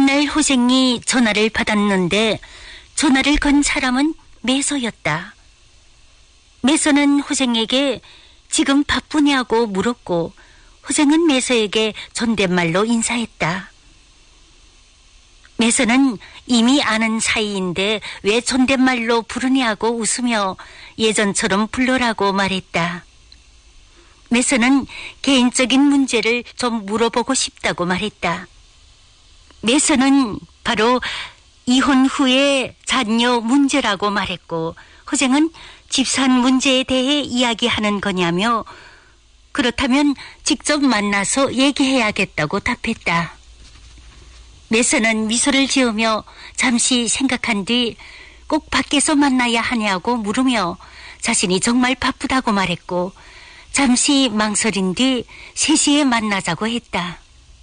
맨날 호생이 전화를 받았는데 전화를 건 사람은 매서였다. 매서는 호생에게 지금 바쁘냐고 물었고 호생은 매서에게 존댓말로 인사했다. 매서는 이미 아는 사이인데 왜 존댓말로 부르냐고 웃으며 예전처럼 불러라고 말했다. 매서는 개인적인 문제를 좀 물어보고 싶다고 말했다. 매서는 바로 이혼 후에 자녀 문제라고 말했고 호생은 집산 문제에 대해 이야기하는 거냐며 그렇다면 직접 만나서 얘기해야겠다고 답했다. 매서는 미소를 지으며 잠시 생각한 뒤 꼭 밖에서 만나야 하냐고 물으며 자신이 정말 바쁘다고 말했고 잠시 망설인 뒤 3시에 만나자고 했다.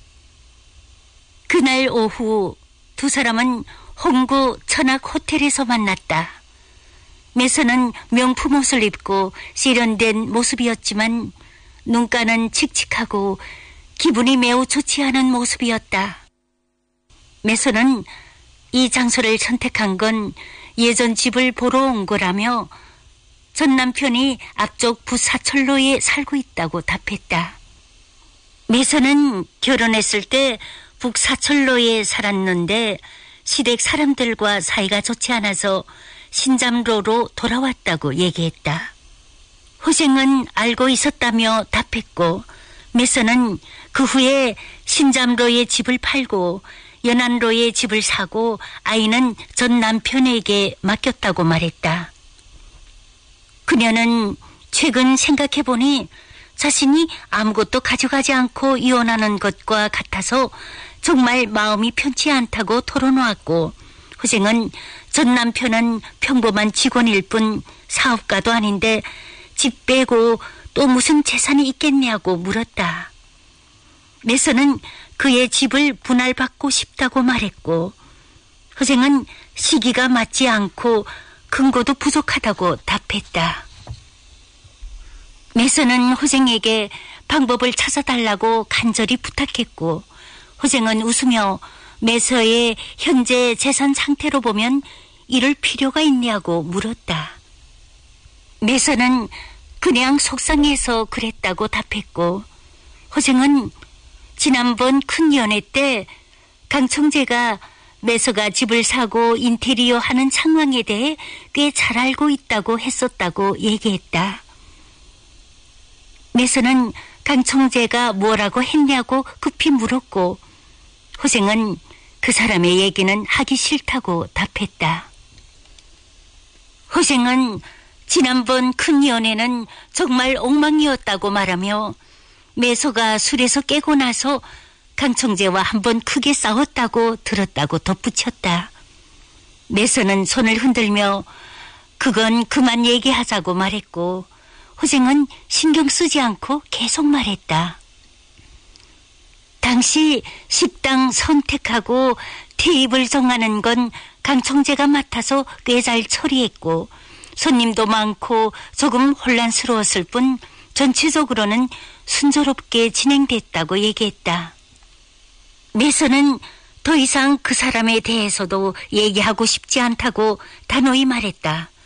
그날 오후 두 사람은 홍구 천악 호텔에서 만났다. 매서는 명품 옷을 입고 세련된 모습이었지만 눈가는 칙칙하고 기분이 매우 좋지 않은 모습이었다. 매서는 이 장소를 선택한 건 예전 집을 보러 온 거라며 전 남편이 앞쪽 부사철로에 살고 있다고 답했다. 매서는 결혼했을 때 북사철로에 살았는데 시댁 사람들과 사이가 좋지 않아서 신잠로로 돌아왔다고 얘기했다. 호생은 알고 있었다며 답했고 매서는 그 후에 신잠로에 집을 팔고 연안로에 집을 사고 아이는 전 남편에게 맡겼다고 말했다. 그녀는 최근 생각해보니 자신이 아무것도 가져가지 않고 이혼하는 것과 같아서 정말 마음이 편치 않다고 털어놓았고 호생은 전 남편은 평범한 직원일 뿐 사업가도 아닌데 집 빼고 또 무슨 재산이 있겠냐고 물었다. 매서는 그의 집을 분할받고 싶다고 말했고 호생은 시기가 맞지 않고 근거도 부족하다고 답했다. 매서는 호생에게 방법을 찾아달라고 간절히 부탁했고 호생은 웃으며 매서의 현재 재산 상태로 보면 이럴 필요가 있냐고 물었다. 매서는 그냥 속상해서 그랬다고 답했고 호생은 지난번 큰 연회 때 강청재가 매서가 집을 사고 인테리어 하는 상황에 대해 꽤 잘 알고 있다고 했었다고 얘기했다. 매서는 강청재가 뭐라고 했냐고 급히 물었고 호생은 그 사람의 얘기는 하기 싫다고 답했다. 호생은 지난번 큰 연애는 정말 엉망이었다고 말하며 매서가 술에서 깨고 나서 강청재와 한번 크게 싸웠다고 들었다고 덧붙였다. 매서는 손을 흔들며 그건 그만 얘기하자고 말했고 호생은 신경 쓰지 않고 계속 말했다. 당시 식당 선택하고 테이블 정하는 건 강청재가 맡아서 꽤 잘 처리했고 손님도 많고 조금 혼란스러웠을 뿐 전체적으로는 순조롭게 진행됐다고 얘기했다. 매서는 더 이상 그 사람에 대해서도 얘기하고 싶지 않다고 단호히 말했다.